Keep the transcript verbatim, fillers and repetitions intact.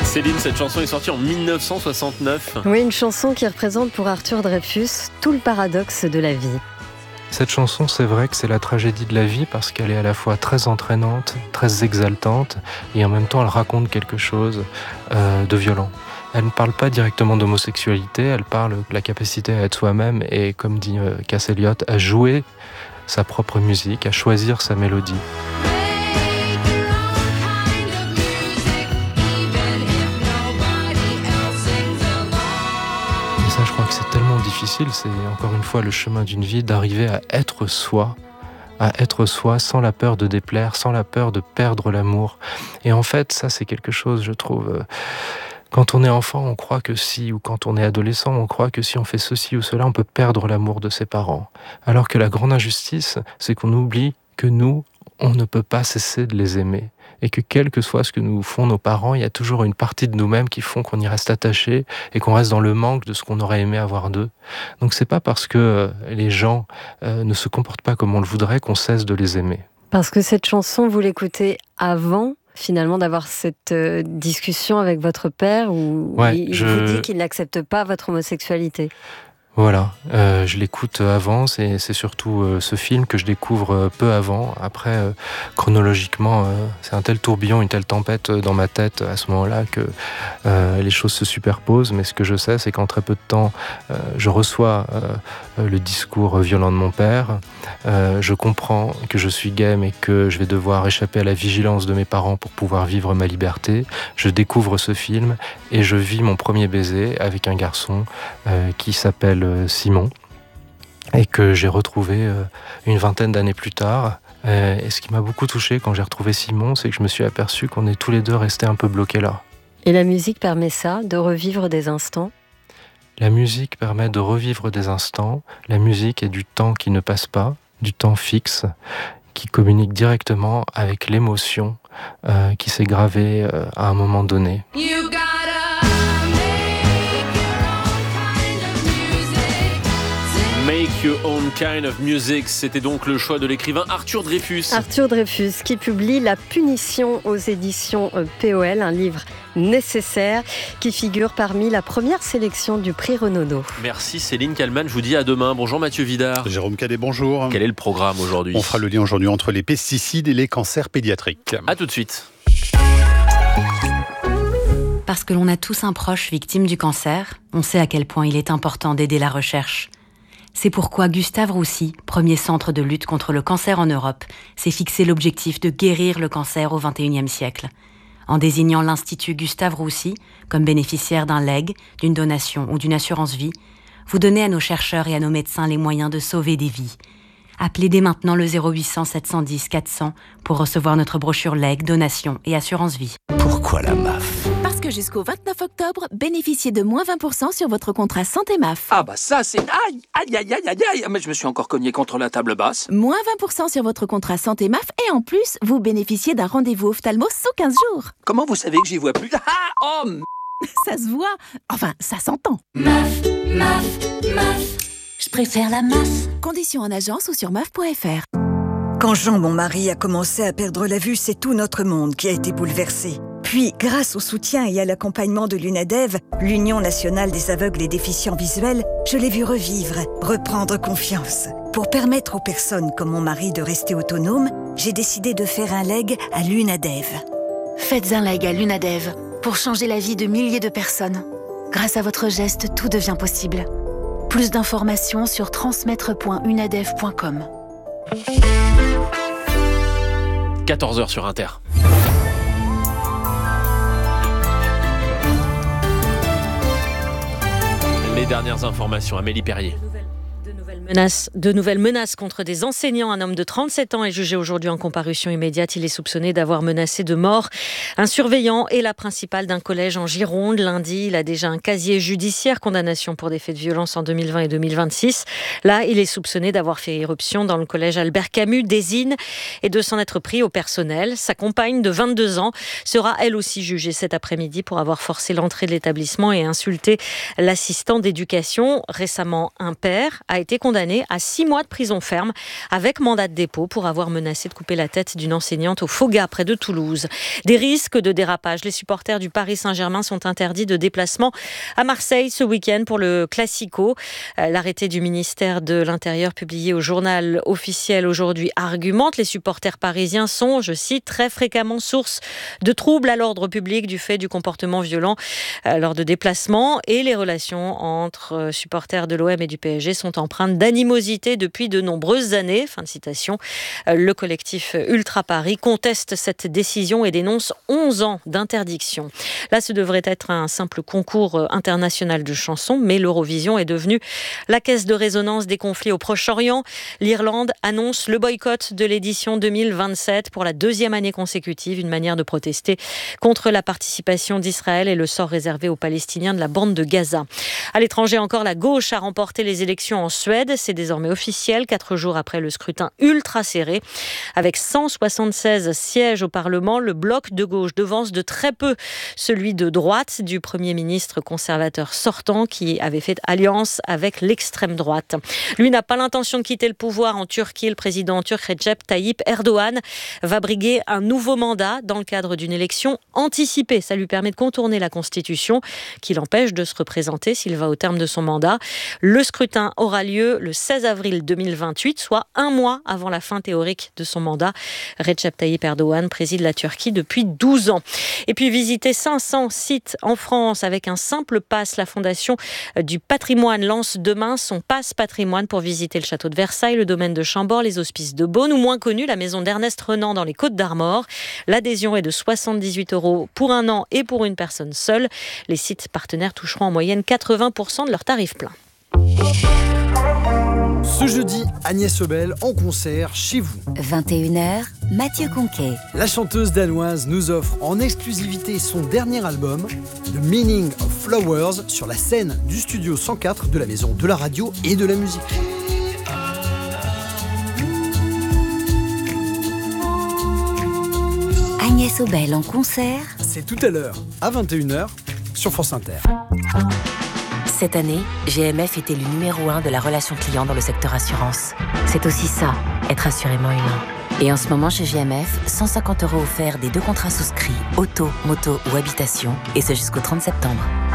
Céline, cette chanson est sortie en dix-neuf cent soixante-neuf. Oui, une chanson qui représente pour Arthur Dreyfus tout le paradoxe de la vie. Cette chanson, c'est vrai que c'est la tragédie de la vie parce qu'elle est à la fois très entraînante, très exaltante et en même temps elle raconte quelque chose euh, de violent. Elle ne parle pas directement d'homosexualité, elle parle de la capacité à être soi-même et, comme dit euh, Cass Elliot, à jouer sa propre musique, à choisir sa mélodie. Je crois que c'est tellement difficile, c'est encore une fois le chemin d'une vie d'arriver à être soi, à être soi sans la peur de déplaire, sans la peur de perdre l'amour. Et en fait, ça c'est quelque chose, je trouve, quand on est enfant, on croit que si, ou quand on est adolescent, on croit que si on fait ceci ou cela, on peut perdre l'amour de ses parents. Alors que la grande injustice, c'est qu'on oublie que nous, on ne peut pas cesser de les aimer. Et que quel que soit ce que nous font nos parents, il y a toujours une partie de nous-mêmes qui font qu'on y reste attaché et qu'on reste dans le manque de ce qu'on aurait aimé avoir d'eux. Donc c'est pas parce que les gens euh, ne se comportent pas comme on le voudrait qu'on cesse de les aimer. Parce que cette chanson, vous l'écoutez avant finalement d'avoir cette euh, discussion avec votre père où ouais, il je... vous dit qu'il n'accepte pas votre homosexualité. Voilà, euh, je l'écoute avant, c'est, c'est surtout euh, ce film que je découvre euh, peu avant. Après, euh, chronologiquement, euh, c'est un tel tourbillon, une telle tempête dans ma tête à ce moment-là que euh, les choses se superposent. Mais ce que je sais, c'est qu'en très peu de temps, euh, je reçois euh, le discours violent de mon père. Euh, je comprends que je suis gay, mais que je vais devoir échapper à la vigilance de mes parents pour pouvoir vivre ma liberté. Je découvre ce film et je vis mon premier baiser avec un garçon euh, qui s'appelle Simon, et que j'ai retrouvé une vingtaine d'années plus tard. Et ce qui m'a beaucoup touché quand j'ai retrouvé Simon, c'est que je me suis aperçu qu'on est tous les deux restés un peu bloqués là. Et la musique permet ça, de revivre des instants ? La musique permet de revivre des instants. La musique est du temps qui ne passe pas, du temps fixe, qui communique directement avec l'émotion euh, qui s'est gravée euh, à un moment donné. You Make Your Own Kind of Music, c'était donc le choix de l'écrivain Arthur Dreyfus. Arthur Dreyfus qui publie La Punition aux éditions P O L, un livre nécessaire qui figure parmi la première sélection du prix Renaudot. Merci Céline Kallmann, je vous dis à demain. Bonjour Mathieu Vidard. Jérôme Cadet, bonjour. Quel est le programme aujourd'hui ? On fera le lien aujourd'hui entre les pesticides et les cancers pédiatriques. A tout de suite. Parce que l'on a tous un proche victime du cancer, on sait à quel point il est important d'aider la recherche. C'est pourquoi Gustave Roussy, premier centre de lutte contre le cancer en Europe, s'est fixé l'objectif de guérir le cancer au vingt et unième siècle. En désignant l'Institut Gustave Roussy comme bénéficiaire d'un legs, d'une donation ou d'une assurance vie, vous donnez à nos chercheurs et à nos médecins les moyens de sauver des vies. Appelez dès maintenant le zéro huit cents sept cent dix quatre cents pour recevoir notre brochure legs, donation et assurance vie. Pourquoi la M A F ? Parce que jusqu'au vingt-neuf octobre, bénéficiez de moins vingt pour cent sur votre contrat Santé M A F. Ah bah ça c'est... Aïe, aïe, aïe, aïe, aïe, aïe. Mais je me suis encore cogné contre la table basse. Moins vingt pour cent sur votre contrat Santé M A F et en plus, vous bénéficiez d'un rendez-vous ophtalmo sous quinze jours. Comment vous savez que j'y vois plus ? Ah, oh m- Ça se voit. Enfin, ça s'entend. M A F, M A F, M A F. Je préfère la M A F. Conditions en agence ou sur M A F point F R. Quand Jean, mon mari, a commencé à perdre la vue, c'est tout notre monde qui a été bouleversé. Puis, grâce au soutien et à l'accompagnement de l'UNADEV, l'Union nationale des aveugles et déficients visuels, je l'ai vu revivre, reprendre confiance. Pour permettre aux personnes comme mon mari de rester autonomes, j'ai décidé de faire un leg à l'UNADEV. Faites un leg à l'UNADEV pour changer la vie de milliers de personnes. Grâce à votre geste, tout devient possible. Plus d'informations sur transmettre point unadev point com. quatorze heures sur Inter. Les dernières informations, Amélie Perrier. De nouvelles menaces, de nouvelles menaces contre des enseignants. Un homme de trente-sept ans est jugé aujourd'hui en comparution immédiate. Il est soupçonné d'avoir menacé de mort un surveillant et la principale d'un collège en Gironde. Lundi, il a déjà un casier judiciaire, condamnation pour des faits de violence en deux mille vingt et deux mille vingt-six. Là, il est soupçonné d'avoir fait irruption dans le collège Albert Camus d'Ésine et de s'en être pris au personnel. Sa compagne de vingt-deux ans sera elle aussi jugée cet après-midi pour avoir forcé l'entrée de l'établissement et insulté l'assistant d'éducation. Récemment, un père a été condamné condamnée à six mois de prison ferme avec mandat de dépôt pour avoir menacé de couper la tête d'une enseignante au Foga près de Toulouse. Des risques de dérapage. Les supporters du Paris Saint-Germain sont interdits de déplacement à Marseille ce week-end pour le Classico. L'arrêté du ministère de l'Intérieur publié au journal officiel aujourd'hui argumente. Les supporters parisiens sont, je cite, très fréquemment source de troubles à l'ordre public du fait du comportement violent lors de déplacements, et les relations entre supporters de l'O M et du P S G sont empreintes d'animosité depuis de nombreuses années. Fin de citation. Le collectif Ultra Paris conteste cette décision et dénonce onze ans d'interdiction. Là, ce devrait être un simple concours international de chansons, mais l'Eurovision est devenue la caisse de résonance des conflits au Proche-Orient. L'Irlande annonce le boycott de l'édition deux mille vingt-sept pour la deuxième année consécutive, une manière de protester contre la participation d'Israël et le sort réservé aux Palestiniens de la bande de Gaza. À l'étranger encore, la gauche a remporté les élections en Suède. C'est désormais officiel, quatre jours après le scrutin ultra serré. Avec cent soixante-seize sièges au Parlement, le bloc de gauche devance de très peu celui de droite du Premier ministre conservateur sortant qui avait fait alliance avec l'extrême droite. Lui n'a pas l'intention de quitter le pouvoir en Turquie. Le président turc Recep Tayyip Erdogan va briguer un nouveau mandat dans le cadre d'une élection anticipée. Ça lui permet de contourner la Constitution qui l'empêche de se représenter s'il va au terme de son mandat. Le scrutin aura lieu le seize avril deux mille vingt-huit, soit un mois avant la fin théorique de son mandat. Recep Tayyip Erdogan préside la Turquie depuis douze ans. Et puis visiter cinq cents sites en France avec un simple pass. La Fondation du patrimoine lance demain son pass patrimoine pour visiter le château de Versailles, le domaine de Chambord, les hospices de Beaune ou moins connu, la maison d'Ernest Renan dans les Côtes-d'Armor. L'adhésion est de soixante-dix-huit euros pour un an et pour une personne seule. Les sites partenaires toucheront en moyenne quatre-vingts pour cent de leur tarif plein. Ce jeudi, Agnès Obel en concert chez vous. vingt et une heures, Mathieu Conquet. La chanteuse danoise nous offre en exclusivité son dernier album, The Meaning of Flowers, sur la scène du studio cent quatre de la Maison de la Radio et de la Musique. Agnès Obel en concert. C'est tout à l'heure, à vingt et une heures, sur France Inter. Cette année, G M F était le numéro un de la relation client dans le secteur assurance. C'est aussi ça, être assurément humain. Et en ce moment, chez G M F, cent cinquante euros offerts des deux contrats souscrits, auto, moto ou habitation, et c'est jusqu'au trente septembre.